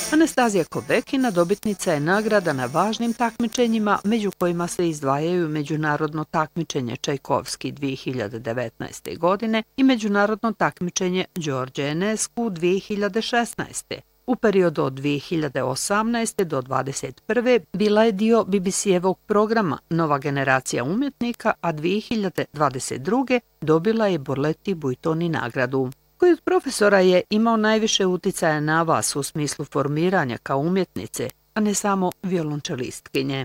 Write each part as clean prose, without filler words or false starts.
Anastazija Kobekina dobitnica je nagrada na važnim takmičenjima, među kojima se izdvajaju međunarodno takmičenje Čajkovski 2019. godine i međunarodno takmičenje Đorđe Enescu 2016. U periodu od 2018. do 2021. bila je dio BBC-evog programa Nova generacija umjetnika, a 2022. dobila je Borletti Buitoni nagradu. Koji od profesora je imao najviše uticaja na vas u smislu formiranja kao umjetnice, a ne samo violončelistkinje?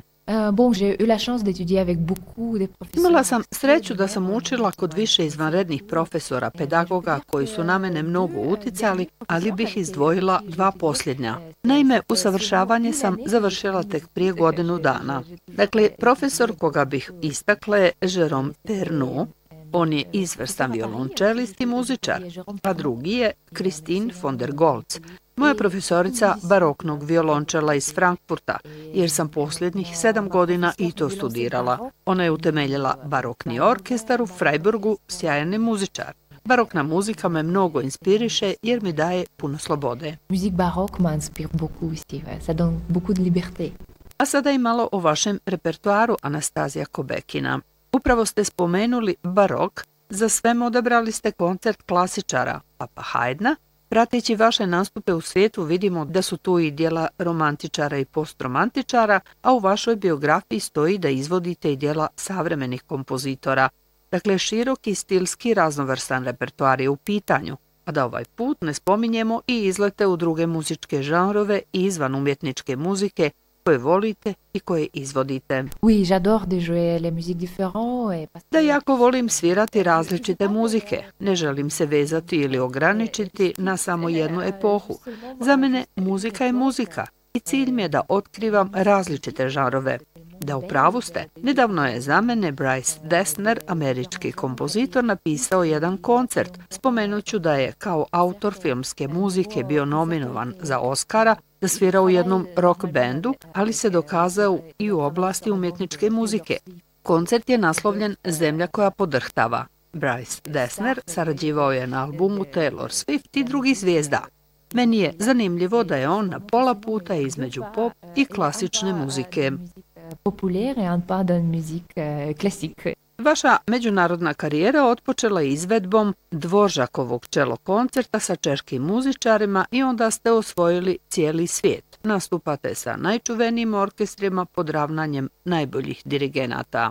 Imala sam sreću da sam učila kod više izvanrednih profesora, pedagoga koji su na mene mnogo uticali, ali bih izdvojila dva posljednja. Naime, usavršavanje sam završila tek prije godinu dana. Dakle, profesor koga bih istakla je Jérôme Pernoud. On je izvrstan violončelist i muzičar, a drugi je Christine von der Goltz, moja profesorica baroknog violončela iz Frankfurta, jer sam posljednjih 7 godina i to studirala. Ona je utemeljila barokni orkestar u Freiburgu, sjajan je muzičar. Barokna muzika me mnogo inspiriše jer mi daje puno slobode. Musique baroque m'inspire beaucoup aussi, ça donne beaucoup de liberté. A sada i malo o vašem repertoaru, Anastazija Kobekina. Upravo ste spomenuli barok, za svem odabrali ste koncert klasičara Papa Haydna. Prateći vaše nastupe u svijetu vidimo da su tu i djela romantičara i postromantičara, a u vašoj biografiji stoji da izvodite i djela savremenih kompozitora. Dakle, široki stilski raznovrstan repertoar je u pitanju, a da ovaj put ne spominjemo i izlete u druge muzičke žanrove i izvan umjetničke muzike koje volite i koje izvodite. Oui, j'adore de jouer les musiques différentes. Da jako volim svirati različite muzike. Ne želim se vezati ili ograničiti na samo jednu epohu. Za mene muzika je muzika i cilj mi je da otkrivam različite žanrove. Da, u pravu ste. Nedavno je za mene Bryce Dessner, američki kompozitor, napisao jedan koncert. Spomenut ću da je kao autor filmske muzike bio nominovan za Oscara, da svira u jednom rock bandu, ali se dokazao i u oblasti umjetničke muzike. Koncert je naslovljen Zemlja koja podrhtava. Bryce Dessner sarađivao je na albumu Taylor Swift i drugih zvijezda. Meni je zanimljivo da je on na pola puta između pop i klasične muzike. Populaire et un pas de musique classique. Vaša međunarodna karijera otpočela je izvedbom Dvoržakovog čelo koncerta sa češkim muzičarima i onda ste osvojili cijeli svijet. Nastupate sa najčuvenijim orkestrima pod ravnanjem najboljih dirigenata.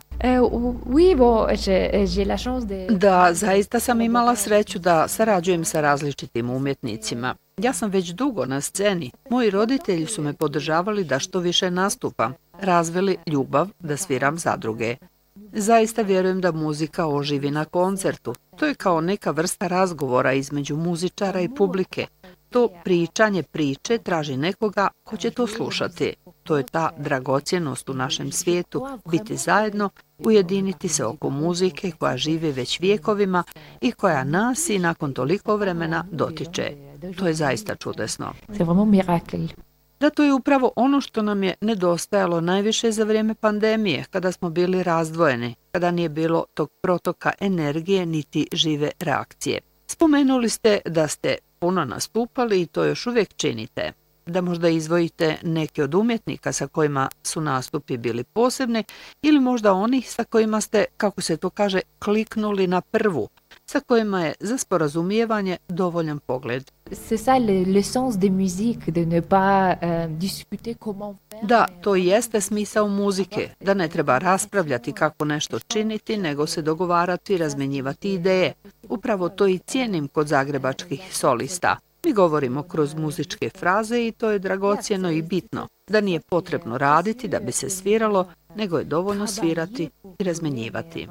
Oui, bon, j'ai la chance de... Da, zaista sam imala sreću da sarađujem sa različitim umjetnicima. Ja sam već dugo na sceni. Moji roditelji su me podržavali da što više nastupam, razvili ljubav da sviram za druge. Zaista vjerujem da muzika oživi na koncertu. To je kao neka vrsta razgovora između muzičara i publike. To pričanje priče traži nekoga ko će to slušati. To je ta dragocjenost u našem svijetu, biti zajedno, ujediniti se oko muzike koja živi već vjekovima i koja nas i nakon toliko vremena dotiče. To je zaista čudesno. C'est vraiment miracle. Da, to je upravo ono što nam je nedostajalo najviše za vrijeme pandemije, kada smo bili razdvojeni, kada nije bilo tog protoka energije niti žive reakcije. Spomenuli ste da ste puno nastupali i to još uvijek činite. Da možda izdvojite neke od umjetnika sa kojima su nastupi bili posebni ili možda onih sa kojima ste, kako se to kaže, kliknuli na prvu, sa kojima je za sporazumijevanje dovoljan pogled. C'est ça le sens des musiques, de ne pas discuter comment faire. Da, to jeste smisao muzike, da ne treba raspravljati kako nešto činiti, nego se dogovarati i razmjenjivati ideje. Upravo to i cijenim kod zagrebačkih solista. Mi govorimo kroz muzičke fraze i to je dragocjeno i bitno, da nije potrebno raditi da bi se sviralo, nego je dovoljno svirati i razmenjivati.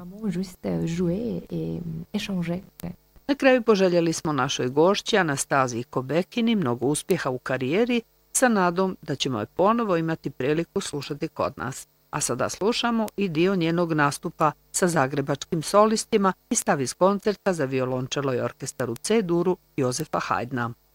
Na kraju poželjeli smo našoj gošći Anastaziji Kobekini mnogo uspjeha u karijeri sa nadom da ćemo je ponovo imati priliku slušati kod nas. A sada slušamo i dio njenog nastupa sa zagrebačkim solistima i stav iz koncerta za violončelo i orkestar u C-duru Jozefa Haydna.